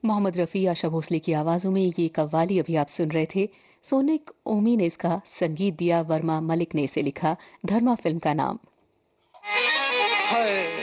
मोहम्मद रफ़ी, आशा भोसले की आवाज़ों में ये कव्वाली अभी आप सुन रहे थे। सोनिक ओमी ने इसका संगीत दिया, वर्मा मलिक ने इसे लिखा। धर्मा फिल्म का नाम।